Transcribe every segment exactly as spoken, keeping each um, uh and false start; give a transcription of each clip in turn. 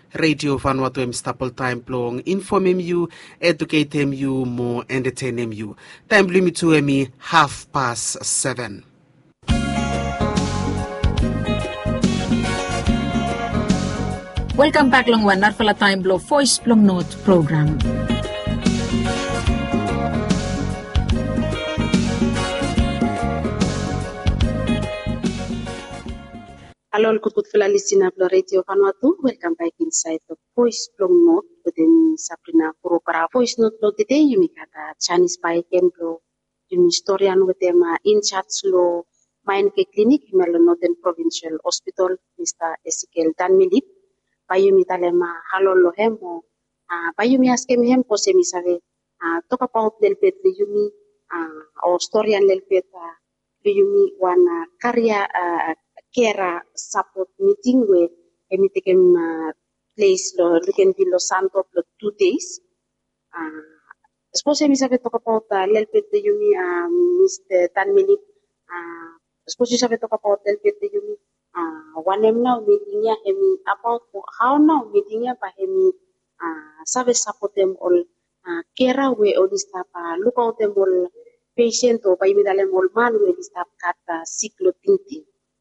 Radio Vanuatu em staple time plong informem you, educatem you, more entertainem you. Time limit to emi half past seven. Welcome back long one Narfala Time Blow Voice Plum Note program. Hello, good good fellow listener of Radio Vanuatu. Welcome back inside the Voice Plum Note within Sabrina Kurokara. Voice Note lo today you make a Chinese by Kemblo. You historian with them in chats lo mine clinic Melo Northern Provincial Hospital, Mister Ezekiel Danmilip. Bayumi talema halo lo hemo uh, bayumi askem hem pose mi save uh, talk about del pet yumi uh, or story and del pet uh, yumi wana career uh, kera support meeting we emi taken uh, place lo luken di Los Santos lo two days uh, suppose mi save talk about uh, del pet yumi uh, Mister Tanmini uh, suppose mi save talk about del pet yumi Uh, one em now meeting ya hemi about how now meeting ya pa hemi uh, service support them all uh, kera we all this type uh, look out them all patient or pa imidalem all man we this type kat uh, ciclo tinting.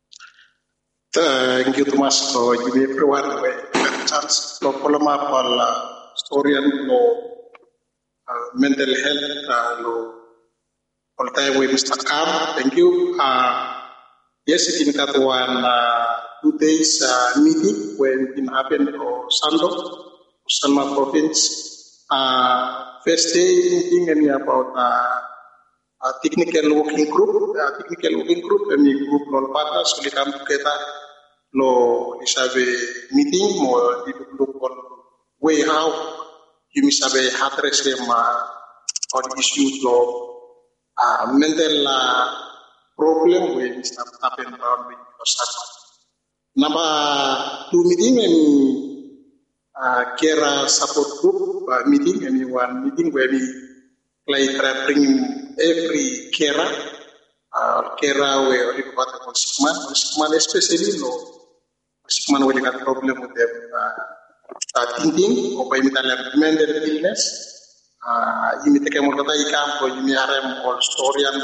Thank you Thomas for giving everyone a chance to follow up on uh, story and no uh, mental health uh, no all time with Mister Kam. Thank you. Uh, Yes, it in that one uh, two days uh, meeting when it happened on Sando, Salma province. Uh, first day meeting and about uh, a technical working group, a technical working group, and group non partners will come together. No, we have a meeting more look on way how you must have a address them uh, on issues of uh, mental. Uh, problem when stuff happen around with Osama. Number two meeting and uh, Kera support group uh, meeting and one meeting where we like uh, bring every Kera uh, Kera where we got a Sigman, Sigman especially no Sigman will got problem with them uh, thinking or by mental illness. Uh, you may take a more camp or you may have all story and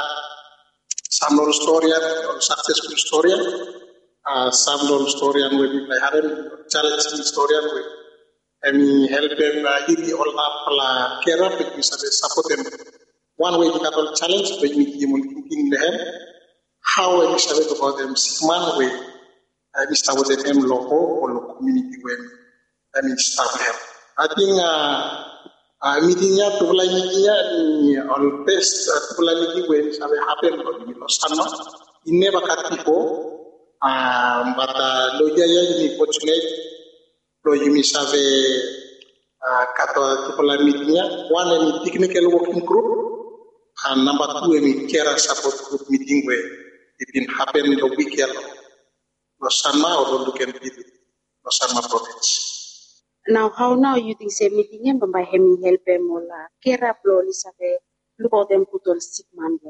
some long story or successful story, uh, some long story and we play harem challenging story and we I mean help them uh, give all up la care up with support them. One way to tackle challenge by making them thinking them how we shall about them sick man way I mean start with them local or local community when I mean start help. I think uh Uh, meetingnya tubla meetingnya ni all best uh, tubla meeting when sabe happen on the Osama in never cut before um but uh, lo ya ya ni fortunate lo yumi sabe uh, kato tubla meetingnya one ni technical working group and number two ni care support group meeting where it been happen the weekend Osama or lo can be Osama province. Now, how now you think say meeting him by him help him or kera blow lisave look out them put all sick man.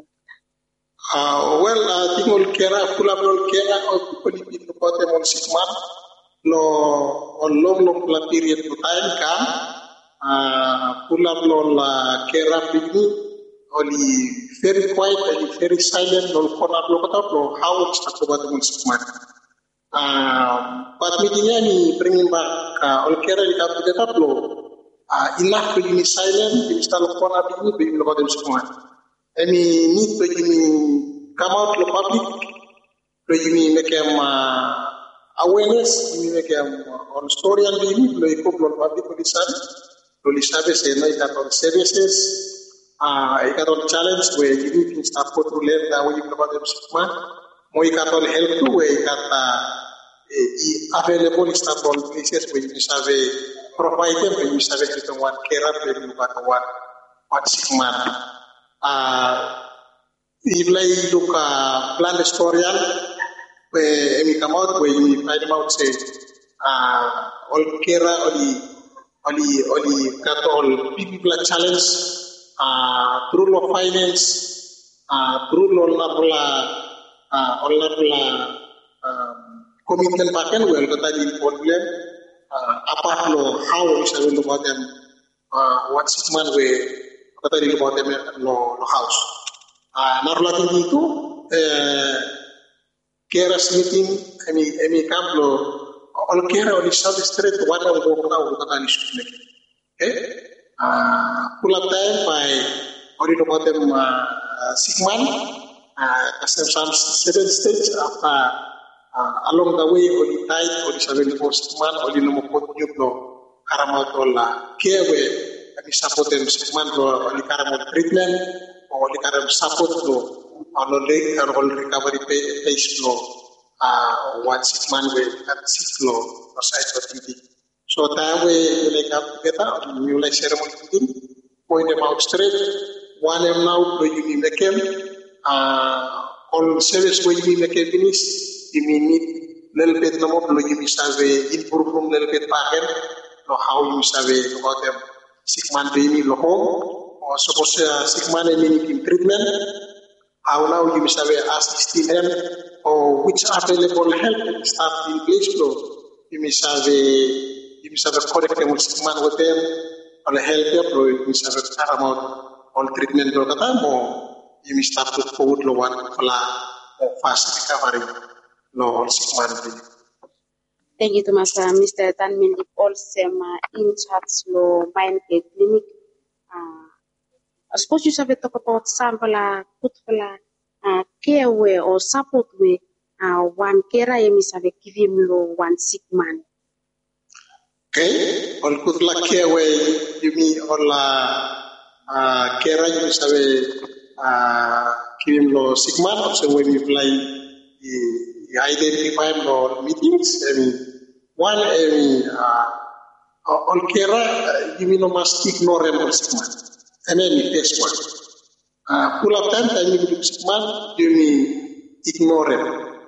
Uh, well, I think all kera full of all kera or people people about them all sick man. No, on long long period of time come. Uh, full of all kera people only very quiet and very silent. No corner block up. No how it's about them all sick man. Uh, but meetingnya ni bringing back uh, all care di kampung kita lo uh, enough to be silent di style corner ini bagi lo pada semua. Any need to ini come out to public to ini make them uh, awareness ini make them uh, on story and ini lo ikut lo public tulisan tulisan saya nak ikat on services ah uh, ikat on challenge where ini kita start to learn that way lo pada semua. Mau ikat on help tu where ikat available staff on places where you have a provider where you have a one care where you got one one sick man. Uh, if like look uh, plan historian where we come out where you find them out say uh, all care only only only got all people challenge uh, through law finance uh, through law la uh, all la um, commitment paken well kata di problem uh, apart lo how is a lo about them uh, what six man we kata di lo about them lo lo house ah narulatin dito eh keras meeting emi emi kamlo all kera on south street one of go na go kata ni school okay ah pula time by ori lo about them uh, six man uh, some seven stage after uh, along the way ori tight ori seven post man ori no mo nyuplo karamadola kewe ami support them six man ro ori karamod treatment ori karam support lo on le on recovery page lo uh one six man we at six lo no side of T V so that way we like up together new like ceremony point them out straight one am now do you make them uh all service way you make finish you need little bit no more you save improve little bit pattern no how you save about them six man baby lo home or suppose uh, six man in treatment how now you save assist them or which available help staff in place lo you save you save correct them six man with them or help them or you save paramount on treatment lo kata mo you start to forward lo one fla or fast recovery no six man. Thank you, Thomas. Uh, Mister Tanmin, if also uh, in charge lo mind care clinic. Uh, I suppose you have talk about sample uh, put uh, care way or support way. Uh, one care I miss have give him lo one sick man. Okay, all put la care way you mean all uh, care you miss have uh, give him lo sick man. So when you play. The identify more meetings. I mean, one, I mean, uh, on Kera, you mean, must ignore them or six months. And then the first one. Uh, pull up time, time you do six months, you mean, ignore them.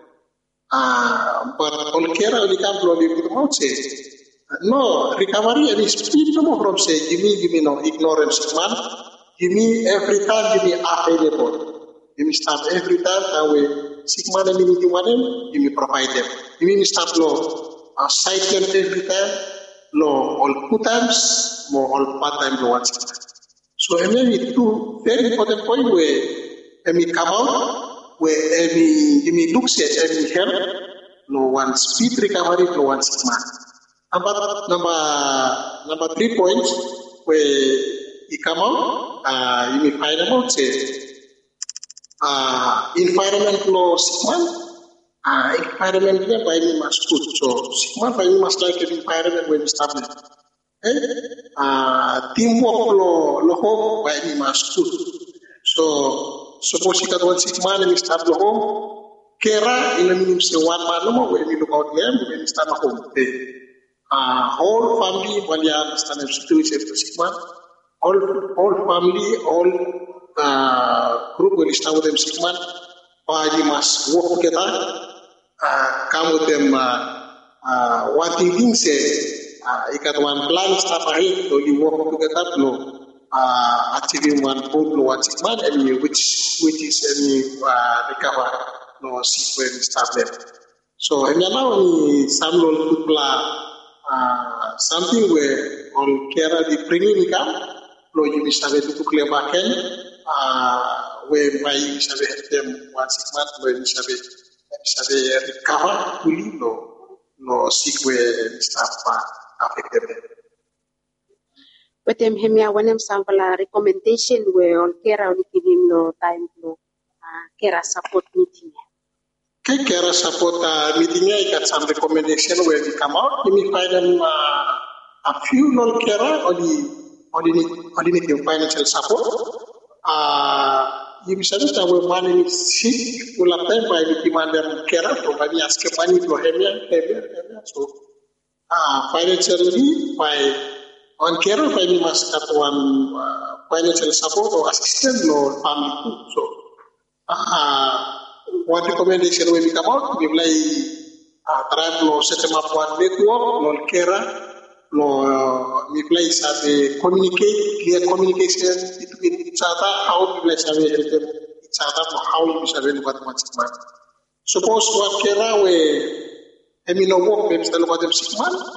Uh, but on Kera, you can't blow the mouth, say, no, recovery, I mean, speed no more from say, you mean, you mean, no, ignore them six months. You mean, every time you mean, available. You mean, start every time, that way. Six man and you want them, you may provide them. You mean start law, uh, cite them every time, law all two times, more all part time law once. So I mean two very important point where I mean come out, where every you mean looks at every help, no one speed recovery, no one six man. Number number number three points where you come out, uh, you may find out say. Uh, environment law six months, uh, environment there by me must good. So six months by me must like an environment when established. Eh? Uh, teamwork law law home by me must good. So suppose you got one six months and start the home, Kera in the minimum say one man no more when you look out there when you start the home. Uh, whole family when you understand the situation for six months, all all family all. Uh, group will start with them six months, or you must work together, uh, come with them, uh, uh, one thing say, uh, you got one plan, start ahead, so you work together, no, uh, achieving one goal, no, one six months, and which, which is any, uh, recover, no, sequence start them. So, and now, some people, uh, something where on care the bringing income, no, you must have to clear back end. Uh, whereby you shall help them one six months, where you shall recover fully, no, no sick where staff affected them. But them hemia when them sample a recommendation where on care only give him no time to uh, care support meeting. Okay, care support uh, meeting, I got some recommendation where we come out. You may find them uh, a few non care or the ordinary financial support. Uh, you be saying that we money sick, will apply by the demand of care, so by the ask money to heavier, heavier, heavier. So, uh, financially, by on care, by we must have one uh, financial support or assistance or family too. So, uh, one recommendation when we come out, we like uh, try to set them up one network, non care. No, uh, we place as a communicate, clear communication between each other, how we place as each other, how we shall what much man. Suppose what Kera where I mean, no work, maybe still about them six months,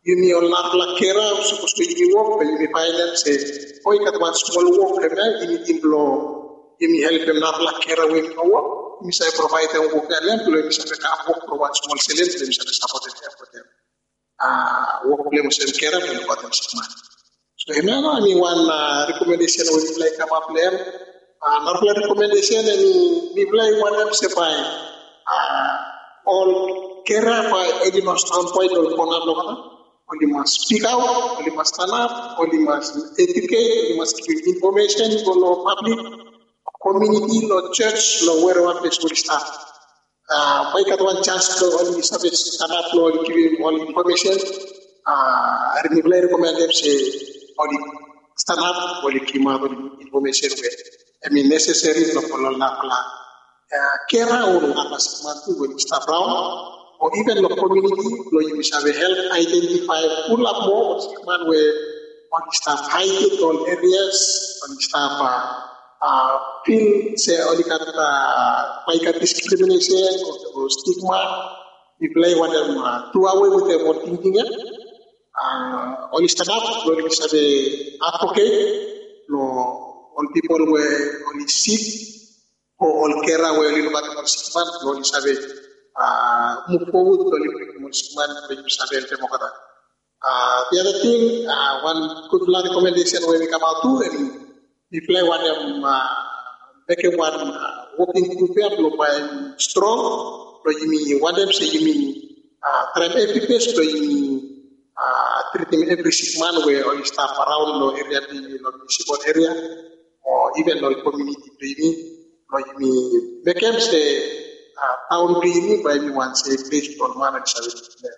Yumi on nar la kera suppose ko yumi work ko yumi finance oi kat one small work kena yumi timblo yumi help them nar la kera we no work yumi say provide them work them lo yumi say ka work for one small selen yumi say support them for them ah work le mo say kera ko ko them sikman so hena no ani one uh, recommendation we like come up there uh, nar la recommendation ani we like one up say by uh, all kera by edimos standpoint or kona lo kana only must speak out, only must stand up, only must educate, only must give information to the public, community, no church, no wherever place will start. Uh, I got one chance to only service stand up, no give all information. Uh, I really recommend them say only stand up, only give all information where I mean necessary no follow la la. Kera or la pasmatu will start around. Or even the community, where you have help identify pull up more man where on staff hide on areas, on staff uh, uh, feel say on the uh, discrimination or, or stigma. We play one of them uh, two away with them or thinking it. Uh, on staff, where you have a advocate, no, on people where only sick or all care where you look at the sick man, no, you have a Uh, move forward to the municipal democrat. Uh, the other thing, uh, one good recommendation when we come out to, and we play one of them, uh, make one uh, working group here, by strong, so you mean, one of them say you mean, uh, try every place, so you mean, uh, treating every sick man where all staff around the area, the municipal area, or even the community, so you mean, so you mean, make them say, Uh, town really by me once a place on manage there.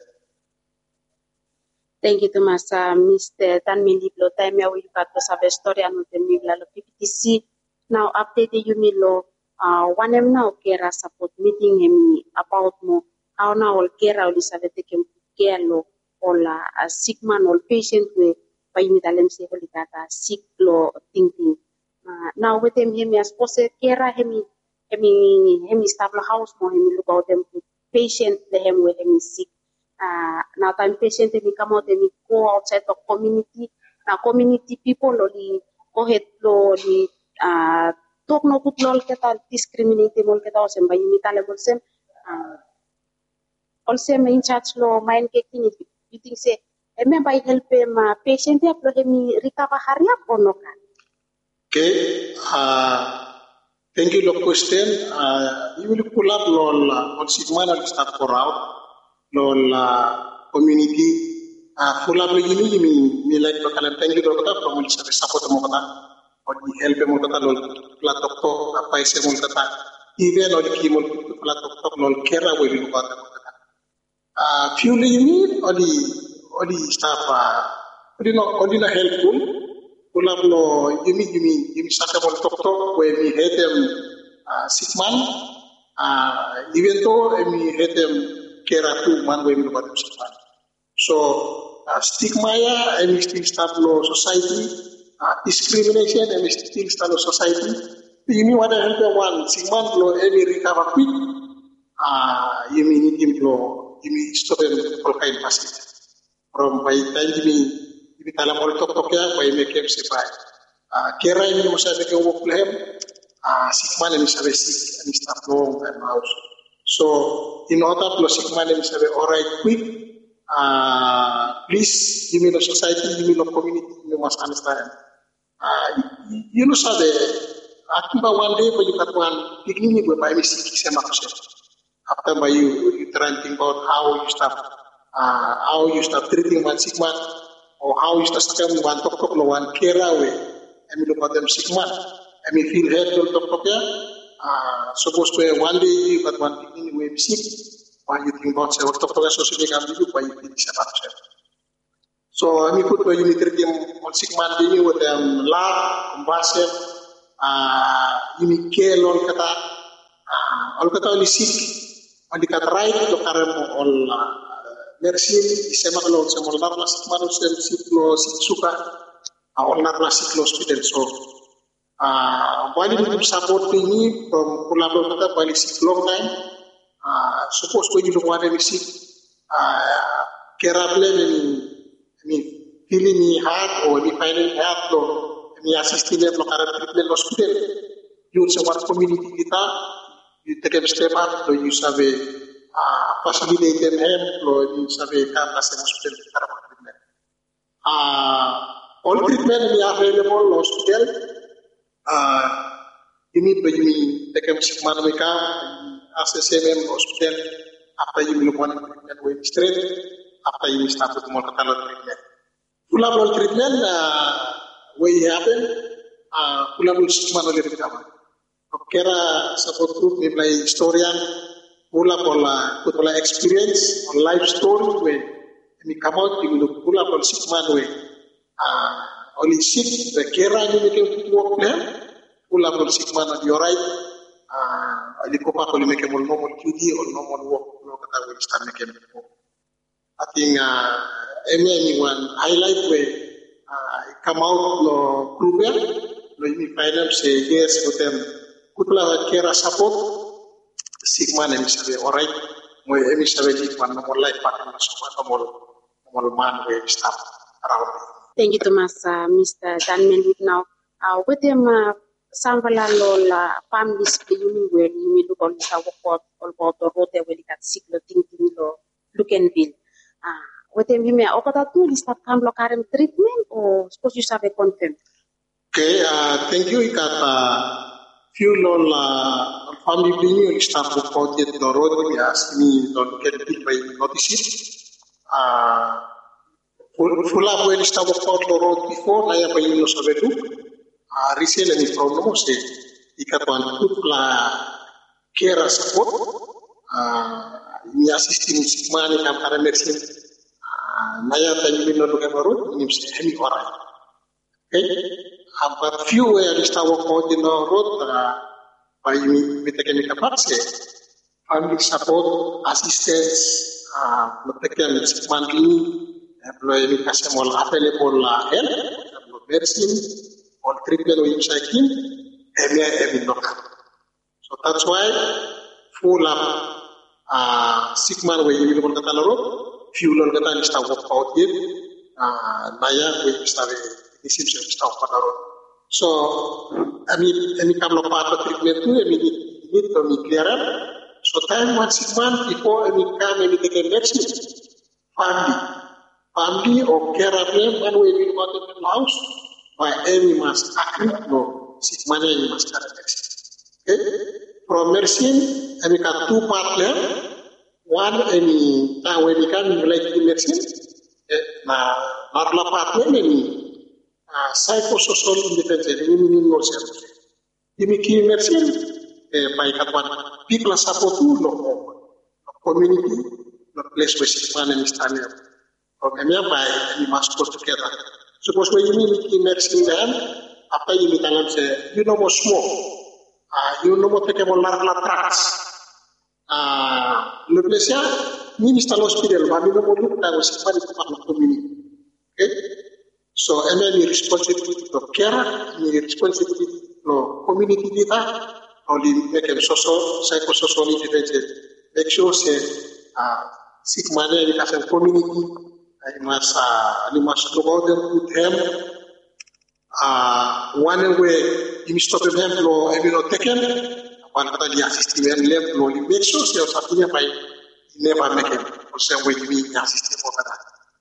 Thank you, Thomas. Uh, Mister Tanmindi Blo, time ya will cut us a story and the Migla P P T C. Now, update you me lo, uh, one em now kera support meeting him about more how now all kera all is ave take care lo all a sick man or patient we by me talem se holy kata sick lo thinking. Uh, now with him him as pose kera hemi hemi hemi stable house mo hemi look out them patient the hem with hemi sick. Uh, now time patient hemi come out hemi go outside the community. Now community people only go ahead lo li uh, talk no good lol keta discriminate mol keta osem by me talem osem. Uh, also in charge lo mind getting it. You think say remember I help him uh, patient ya lo hemi recover hari up or no kan? Okay. Uh, Thank you for the question. Uh, you will pull up lol on sigman al start for out lol community uh, pull up lagi ni mi mi like lo kalian thank you do kata from will service support mo kata or help mo kata lol platok to apa ise mo kata even lol ki mo platok to lol kera we lo kata kata uh few lagi ni oli oli staff uh, oli no oli na helpful pull up lo yumi yumi yumi saka mo tok tok we mi head them uh, sick man uh, even though mi head them kera tu man we mi lo kata sick man so uh, stigma ya mi still staff lo society uh, discrimination mi still staff lo society yumi wada help one sick man lo any recover quick uh, yumi ni tim lo yumi stop them all kind passage from by time mi Ibi talam ol tok tok ya by make him survive. Ah kera ini mo sabi ko work lehem ah sikman ni sabi sik ni staff no and house. So in order to sikman ni sabi alright quick ah please give me the society give me the community you must understand. Ah you know sabi akiba one day pa you kat one beginning ni by me sik sema ko after by you you try to think about how you start uh, how you start treating one sick man or how you start telling one tok tok no one care away I mean look at them sick man I mean feel head tok tok ya uh, supposed to one day you got one beginning way sick why you think about say tok tok so sick am you why you think about so I mean put you need treat him on sick man being with them la compassion uh you need care lol kata uh, all kata only sick on the kat right to karem all uh, merci isema lo sama lar la sikmano sem siklo suka all lar la siklo hospital so ah bali ni support ni from kulabo kata bali siklo time ah suppose ko you want to sik ah kerable ni mean, feeling me hard or me finding hard lo me assisting them lo current treatment hospital. You sa one community kita, you take a step up, lo you have a uh, facilitate them help, lo you have a come as a hospital treatment. Uh, all treatment we are available in hospital. Uh, you need to you take a sick man we come as a same hospital after you look one treatment way straight after you start with more treatment. Full treatment uh, way happen. Uh, full sick man only recover. Kera support group ni play historian, pula pola pola experience or life story way. Ni come out ni look pula pola sick man way. Ah, only sick the kera ni make work plan. Pula pola sick man at your right. Ah, ali ko pa pola make mo normal Q D or normal work no kata way start make mo. I think ah, anyone highlight way. Ah, come out no group ya. No ni finance say yes for them. Kutla kera support sigma na misabe alright mo emisabe di man mo life partner so mo mo man we stop around. Thank you Thomas, uh, Mister Dan Melwood. Now, uh, with them, uh, Sambala Lola, families, the union where you look on the work all about the road where you got sick, thinking, look and bill. Uh, with them, you may offer that too, is that come current treatment or suppose you have a confirm? Okay, uh, thank you. Ikat uh, few lola family being staff report yet the road we ask me don't get it by notices. Uh, full up when staff report the road before I have a no sabedu. Uh, resell any problem say ikat one kutla kera support. Uh, me assisting sigmani kam karamersin. Uh, naya tayo no lugar road ni say any alright. Okay. But few where we start working on the road uh, by with the chemical parts, family support, assistance, uh, monthly, employee customer available help, medicine, or treatment or inside every every local. So that's why full up uh, sick man where you will get a road, few longer than start work out here, uh, Naya we start this is stop on the road. So, I mean, any couple of part of treatment too, I mean, it need to be clearer. So, time one six months before any come any take a next family, family or care of them, one way we want to the house, by any must agree, no, six months any must carry next. Okay? From medicine, I mean, got two part there. One, any time when we can like the medicine, na not la part there, any. Uh, psychosocial independence, ini minimum service. Ini key medicine, eh, by katwan people support to no community, no place where sick man and stand up. From Emia by you must go together. Suppose when you need key medicine then, after you meet them say, you know more smoke, uh, you know more take a more large tracks. Ah, le place ya, minister hospital, but you know more look that was sick man in the community. Okay. So, any responsibility of care, any responsibility of community data, only make them social, psychosocial independent. Make sure say, uh, sick man in the community, I must, uh, I must look out them with them. Uh, one way, you stop them, no, I will not take them. One other the assisting them, left, no, make sure say, something by never make them, or same way you mean assisting over that.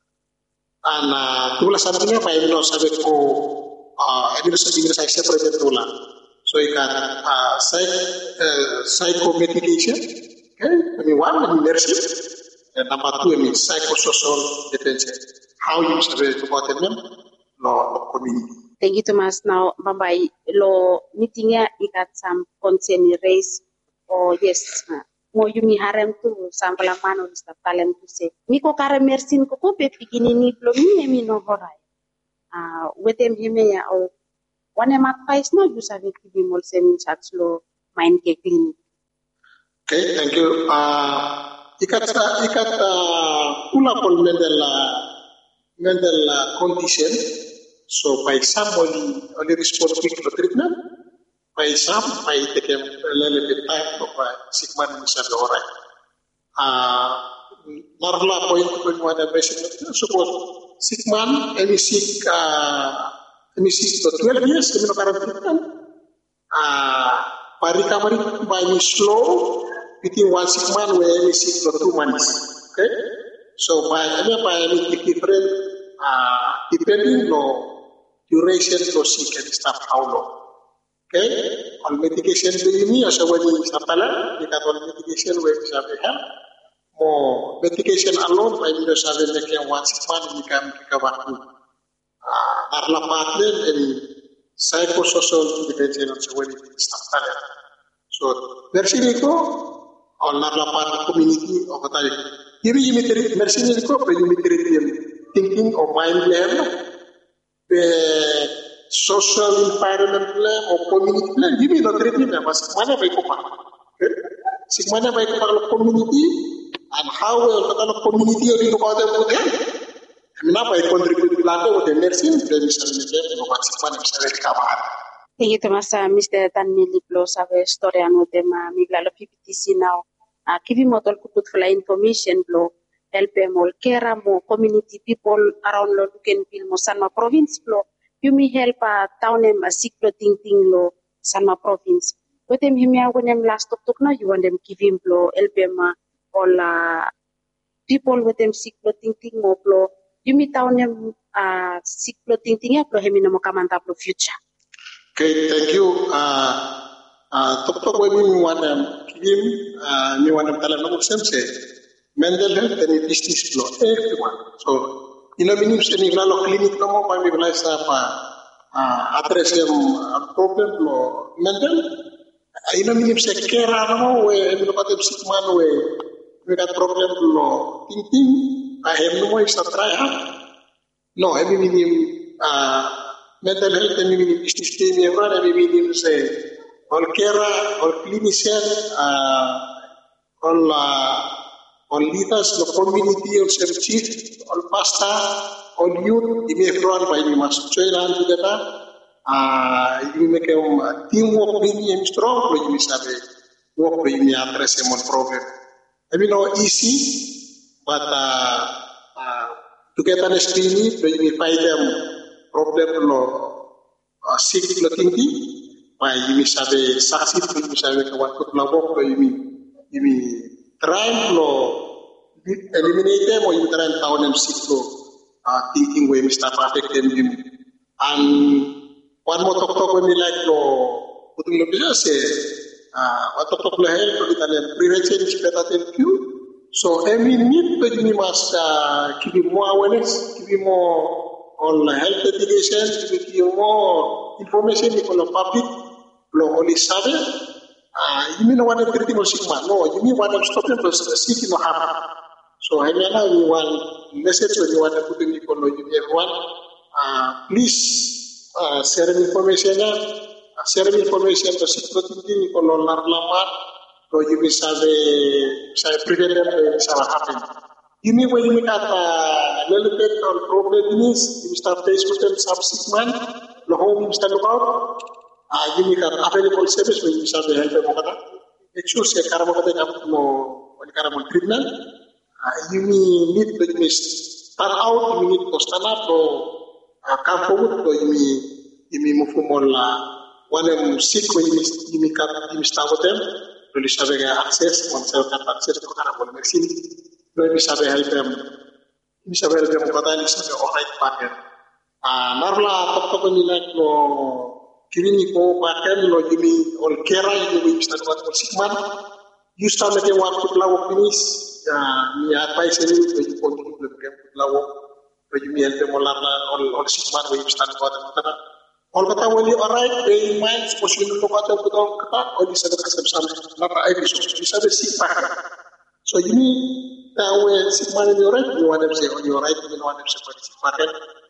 And tula sabinya pa ino sabi ko uh ino sabi sa separate tula. So you can uh psych uh, psychomedication, okay? I mean one nursing, and number two I mean psychosocial defense. How you sabi to about them no community. Thank you Thomas. Now babay lo meeting ya ikat some concern raise or yes. Mo yumi harem tu sampala mano di talem tu se miko kare mersin ko ko pe pikini ni plo mi mi no horai ah wetem hime ya o wane mak pais no ju sa vek bi mol sem chat lo mind ke clinic. Okay, thank you. Uh ikat ikat uh, una pol mendel mendel condition so by somebody only respond quick to treatment. By some, by taking a little bit time to buy sick man in the alright. Ah, Marla point when one of the suppose sick man, any sick, uh, any sick for twelve years, kami nakarang treatment. Uh, by recovery by me slow, between one sick man where any sick for two months. Okay? So by any by any different, uh, depending on duration to sick and stuff, how long. Okay? On medication ini, as when you sapala, you got on medication where you have help. More medication alone, by me, there's a make one sick man, you can recover. Uh, Arla partner and psychosocial intervention on when it is sapala. So, merci Nico, on Arla part community of the time. Here you meet merci Nico, but you meet thinking of mind level. Social environment plan or community plan, give me the treatment that was mana by kupa. Sigmana by kupa community and how well the community or you about them. I mean, I contribute to that with the nursing, the mission, and what Sigmana is very covered. Thank you, Thomas. Mister Daniel Plus, have a story and with them, Miglala P P T C now. Give him model put for information blow, help them all care more community people around Lodukenville, Mosanma province blow. You may help a town em a sick ting ting lo Sanma province. With them him ya when them last talk talk now you want them give him blow help them all uh, people with them sick ting ting mo blow. You may town them uh sick ting ting ya blow him in a mokamanta blow future. Okay, thank you. Uh uh talk talk when you want them give him uh you want them tell them say mental health and business blow everyone. So you know, meaning say ni lalo clinic na mo pa mi balay sa pa address yung problem lo mental. You know, meaning say care na mo we you know patim sick man we we got problem lo thinking ahem no mo is na try ha. No, I mean mental health and meaning business team yung run. I mean say all care all clinician all all leaders, the community, all chief, all pastor, all youth, you may run by the master trainer together. Uh, you make a teamwork with me strong, but you must have a work with me address a problem. I mean, not easy, but uh, uh, together as team, but you may find them problem or uh, sick looking, but you must have a succeed, you must have a one good work, but you mean, you mean. Try to eliminate them or you try and town them sick to uh, thinking way Mister Perfect them. And one more talk talk when we like to put in the business say uh what talk talk help to the prevention is better than cure. So every need to you must uh, give you more awareness, give you more on health education, give you more information for the public, only survey. Uh, you mean what I'm treating of sick man? No, you mean what I'm stopping the sick in the heart. So I mean, you want message when you want to put in the follow you everyone. Uh, please uh, share information. Uh, share information to sick protein in follow larlamat. So you may have a say prevent them to happen. You mean when you got a little bit of problem is you start Facebook them sub sick man. The home you start about. Uh, you need available service when you start the help of Mokata. It shows a Karamaka no Karamon treatment. Uh, you need to start out, you need to stand up or uh, come forward, or you may you may move from all one of them sick when you may come you start with them, really have access, one self access to Karamon vaccine, really help them. You should help them Mokata is the alright partner. Uh, Narla, Papa, when you like no. Kini ko pakai lo jimi ol kera ini we start buat sick man. You start making one to lawo finish. Ya, ni apa sini we you continue to game to lawo. We jimi help molar ol ol sick man we start buat apa? Ol kata we alright we mind possible to kata to kata ol bisa kasih sama. Nara I bisa bisa sick pakai. So ini tahu sick man ini alright. You want them say on your right. You want them say sick pakai.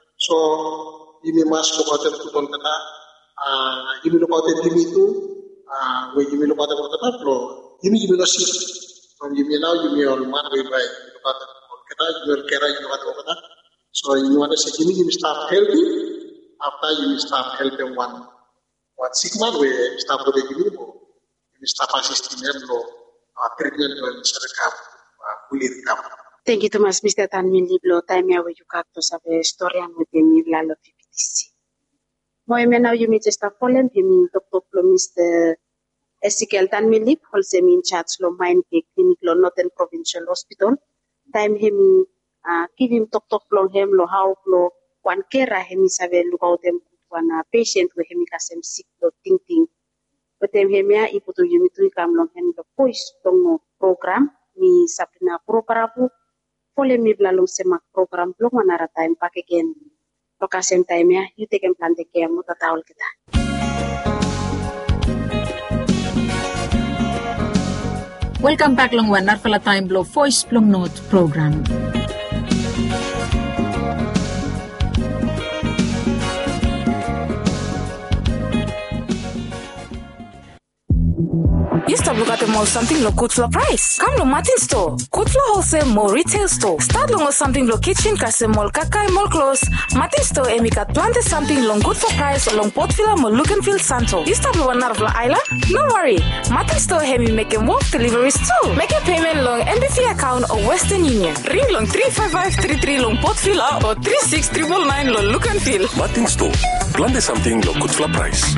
So ini mas ko kata to kata. Ah, you know about the limitu, ah, when you know about the water flow, you mean you know sick, from you mean now you mean all man way by you know about the you will carry you know about the so you want to say you mean you start helping after you start helping one one sick man way start with the you know you start assisting them lo treatment when you start come fully recover. Thank you, Thomas, Mister Tanmin Liblo, time ya you got to sabe story and with him, Lalo P P T C. Moy now you meet just a fallen him, Doctor Mister Ezekiel Tanmin Lib, also in charge of Mind Clinic, Northern Provincial Hospital. Time him, uh, give him talk talk long him, lo how lo one kera him is ave look out them one patient with him kasem sick lo ting ting. But them him ya iputu you meet to come long him the voice long program ni Sabrina Proparabu. Follow me blalong semak program blog manara time pack again. Lokasem time ya, you take and plan the care mo tatawal kita. Welcome back long one narfala time blow voice plong note program. You stop look at the mall something lo Kutfla price. Come lo Martin store. Kutfla wholesale mall retail store. Start long something lo kitchen kase mall kakai mall close. Martin store emikat plante something long good for price long Portfila mall look and feel santo. You stop lo one narfla isla? No worry. Martin store hemi make them walk deliveries too. Make a payment long N B C account or Western Union. Ring long three five five three three long Portfila or three six nine nine nine long look and feel. Martin store. Plante something lo Kutfla price.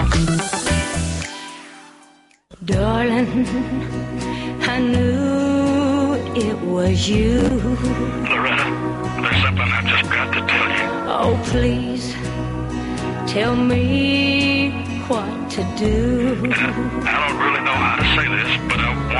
Darling, I knew it was you. Loretta, there's something I've just got to tell you. Oh, please, tell me what to do. I don't really know how to say this, but I